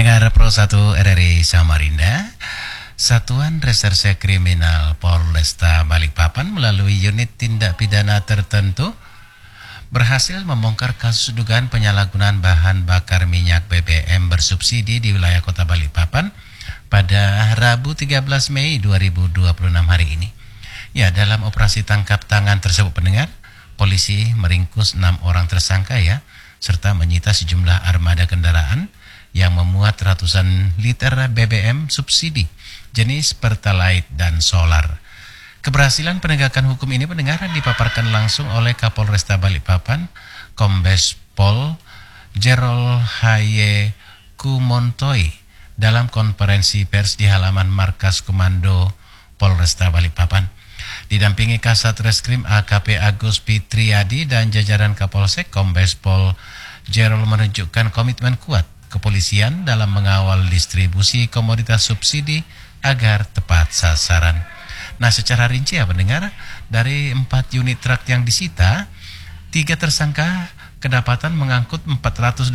Pendengar Pro 1 RRI Samarinda, Satuan Reserse Kriminal Polresta Balikpapan melalui unit tindak pidana tertentu berhasil membongkar kasus dugaan penyalahgunaan bahan bakar minyak BBM bersubsidi di wilayah Kota Balikpapan pada Rabu 13 Mei 2026 hari ini. Ya, dalam operasi tangkap tangan tersebut pendengar, polisi meringkus 6 orang tersangka serta menyita sejumlah armada kendaraan yang memuat ratusan liter BBM subsidi jenis Pertalite dan solar. Keberhasilan penegakan hukum ini pendengar dipaparkan langsung oleh Kapolresta Balikpapan, Kombes Pol Jerol Haye Kumontoi dalam konferensi pers di halaman Markas Komando Polresta Balikpapan. Didampingi Kasat Reskrim AKP Agus Fitriadi dan jajaran Kapolsek, Kombes Pol Jerol menunjukkan komitmen kuat kepolisian dalam mengawal distribusi komoditas subsidi agar tepat sasaran. Nah, secara rinci pendengar, dari 4 unit truk yang disita, 3 tersangka kedapatan mengangkut 480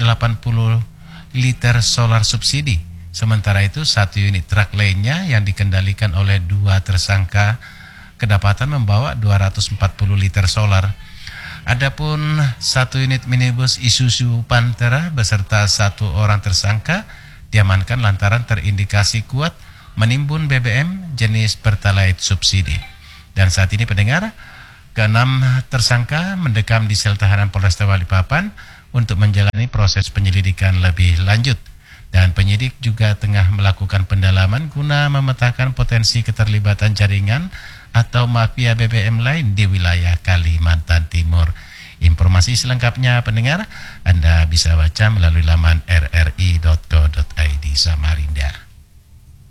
liter solar subsidi. Sementara itu 1 unit truk lainnya yang dikendalikan oleh 2 tersangka kedapatan membawa 240 liter solar. Adapun 1 unit minibus Isuzu Pantera beserta 1 orang tersangka diamankan lantaran terindikasi kuat menimbun BBM jenis Pertalite subsidi. Dan saat ini pendengar, ke-6 tersangka mendekam di sel tahanan Polresta Balikpapan untuk menjalani proses penyelidikan lebih lanjut. Dan penyidik juga tengah melakukan pendalaman guna memetakan potensi keterlibatan jaringan atau mafia BBM lain di wilayah Kalimantan Timur. Informasi selengkapnya pendengar Anda bisa baca melalui laman rri.co.id Samarinda.